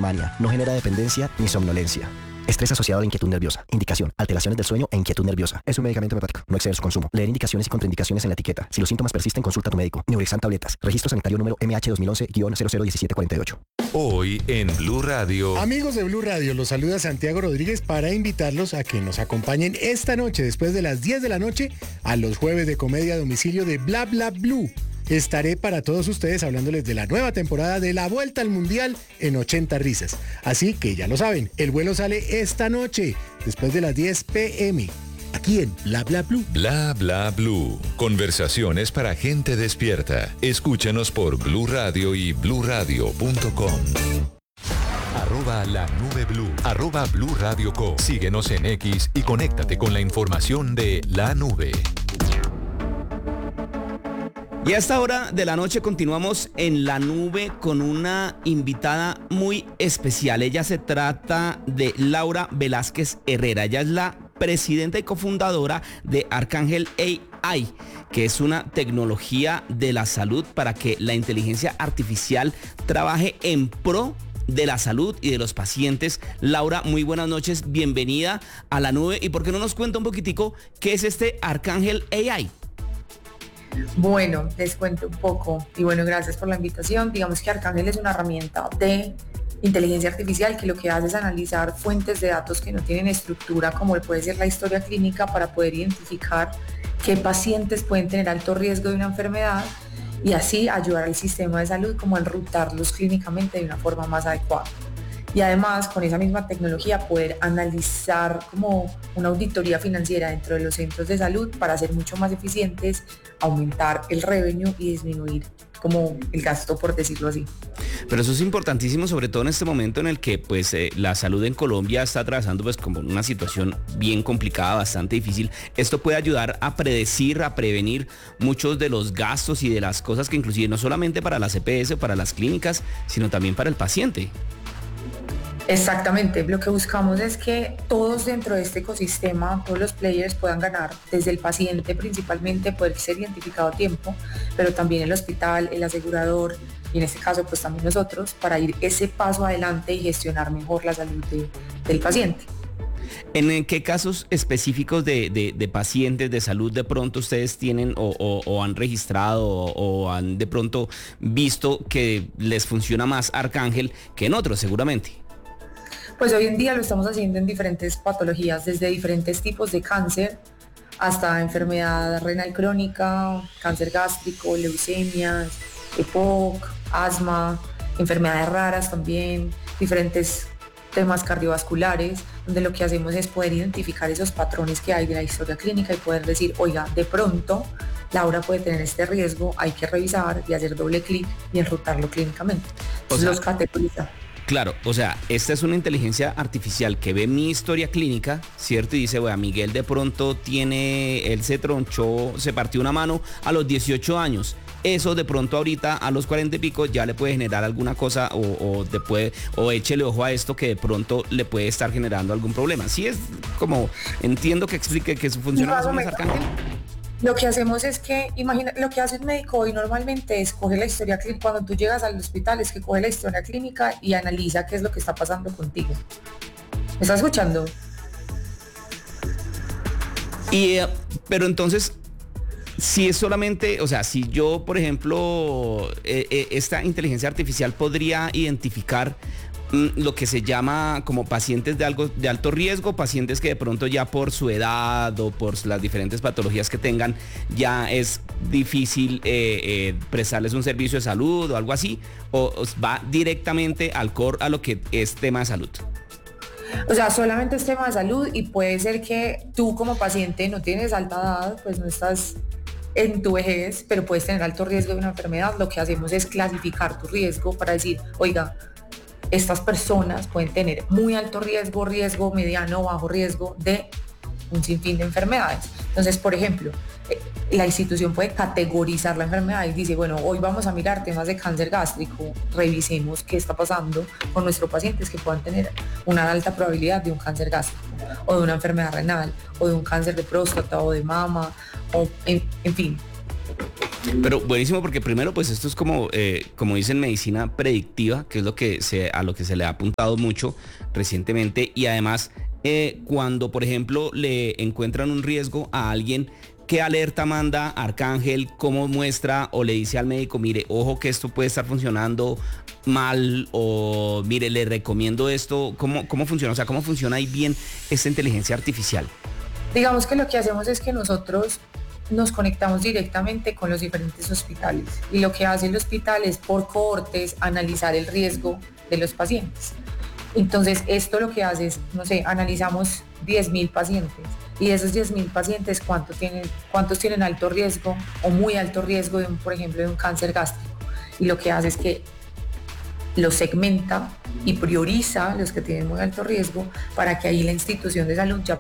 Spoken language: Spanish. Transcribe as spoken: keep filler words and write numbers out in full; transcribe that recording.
Mania. No genera dependencia ni somnolencia. Estrés asociado a la inquietud nerviosa. Indicación: alteraciones del sueño e inquietud nerviosa. Es un medicamento hepático. No exceder su consumo. Leer indicaciones y contraindicaciones en la etiqueta. Si los síntomas persisten, consulta a tu médico. Neurexan tabletas. Registro sanitario número M H dos mil once guion cero cero uno siete cuatro ocho. Hoy en Blue Radio. Amigos de Blue Radio, los saluda Santiago Rodríguez para invitarlos a que nos acompañen esta noche después de las diez de la noche a los jueves de comedia a domicilio de Bla Bla Blue. Estaré para todos ustedes hablándoles de la nueva temporada de La Vuelta al Mundial en ochenta risas. Así que ya lo saben, el vuelo sale esta noche, después de las diez pe eme, aquí en Bla Bla Blue. Bla Bla Blue. Conversaciones para gente despierta. Escúchanos por Blue Radio y blue radio punto com. Arroba la nube blue. Arroba Blue Radio Co. Síguenos en X y conéctate con la información de la nube. Y a esta hora de la noche continuamos en la nube con una invitada muy especial. Ella se trata de Laura Velázquez Herrera. Ella es la presidenta y cofundadora de Arcángel A I, que es una tecnología de la salud para que la inteligencia artificial trabaje en pro de la salud y de los pacientes. Laura, muy buenas noches, bienvenida a la nube. ¿Y por qué no nos cuenta un poquitico qué es este Arcángel A I? Bueno, les cuento un poco y bueno, gracias por la invitación. Digamos que Arcángel es una herramienta de inteligencia artificial que lo que hace es analizar fuentes de datos que no tienen estructura, como puede ser la historia clínica, para poder identificar qué pacientes pueden tener alto riesgo de una enfermedad y así ayudar al sistema de salud como a enrutarlos clínicamente de una forma más adecuada. Y además, con esa misma tecnología, poder analizar como una auditoría financiera dentro de los centros de salud para ser mucho más eficientes, aumentar el revenue y disminuir como el gasto, por decirlo así. Pero eso es importantísimo, sobre todo en este momento en el que pues eh, la salud en Colombia está atravesando pues como una situación bien complicada, bastante difícil. Esto puede ayudar a predecir, a prevenir muchos de los gastos y de las cosas que inclusive no solamente para las E P S o para las clínicas, sino también para el paciente. Exactamente, lo que buscamos es que todos dentro de este ecosistema, todos los players puedan ganar, desde el paciente principalmente, poder ser identificado a tiempo, pero también el hospital, el asegurador y en este caso pues también nosotros, para ir ese paso adelante y gestionar mejor la salud de, del paciente. ¿En qué casos específicos de, de, de pacientes de salud de pronto ustedes tienen o, o, o han registrado o, o han de pronto visto que les funciona más Arcángel que en otros seguramente? Pues hoy en día lo estamos haciendo en diferentes patologías, desde diferentes tipos de cáncer hasta enfermedad renal crónica, cáncer gástrico, leucemias, E P O C, asma, enfermedades raras también, diferentes temas cardiovasculares, donde lo que hacemos es poder identificar esos patrones que hay de la historia clínica y poder decir, oiga, de pronto Laura puede tener este riesgo, hay que revisar y hacer doble clic y enrutarlo clínicamente. O sea, los categoriza. Claro, o sea, esta es una inteligencia artificial que ve mi historia clínica, ¿cierto? Y dice, bueno, Miguel de pronto tiene, él se tronchó, se partió una mano a los dieciocho años. Eso de pronto ahorita a los cuarenta y pico ya le puede generar alguna cosa o, o, de puede, o échele ojo a esto que de pronto le puede estar generando algún problema. Sí es como, entiendo que explique que eso funciona más o menos, Arcángel. Lo que hacemos es que, imagina, lo que hace un médico hoy normalmente es coger la historia clínica, cuando tú llegas al hospital es que coge la historia clínica y analiza qué es lo que está pasando contigo. ¿Me estás escuchando? Y, eh, pero entonces, si es solamente, o sea, si yo, por ejemplo, eh, eh, esta inteligencia artificial podría identificar lo que se llama como pacientes de algo de alto riesgo, pacientes que de pronto ya por su edad o por las diferentes patologías que tengan ya es difícil eh, eh, prestarles un servicio de salud o algo así, o, o va directamente al core a lo que es tema de salud. O sea, solamente es tema de salud y puede ser que tú como paciente no tienes alta edad, pues no estás en tu vejez, pero puedes tener alto riesgo de una enfermedad. Lo que hacemos es clasificar tu riesgo para decir, oiga, estas personas pueden tener muy alto riesgo, riesgo mediano o bajo riesgo de un sinfín de enfermedades. Entonces, por ejemplo, la institución puede categorizar la enfermedad y dice, bueno, hoy vamos a mirar temas de cáncer gástrico, revisemos qué está pasando con nuestros pacientes que puedan tener una alta probabilidad de un cáncer gástrico, o de una enfermedad renal, o de un cáncer de próstata, o de mama, o en, en fin. Pero buenísimo, porque primero pues esto es como, eh, como dicen, medicina predictiva, que es lo que se, a lo que se le ha apuntado mucho recientemente, y además eh, cuando por ejemplo le encuentran un riesgo a alguien, ¿qué alerta manda Arcángel? ¿Cómo muestra o le dice al médico, mire, ojo que esto puede estar funcionando mal, o mire, le recomiendo esto? ¿Cómo, cómo funciona? O sea, ¿cómo funciona ahí bien esta inteligencia artificial? Digamos que lo que hacemos es que nosotros nos conectamos directamente con los diferentes hospitales, y lo que hace el hospital es por cohortes analizar el riesgo de los pacientes. Entonces esto lo que hace es, no sé, analizamos diez mil pacientes, y de esos diez mil pacientes, ¿cuántos tienen, cuántos tienen alto riesgo o muy alto riesgo de un, por ejemplo, de un cáncer gástrico? Y lo que hace es que los segmenta y prioriza los que tienen muy alto riesgo, para que ahí la institución de salud ya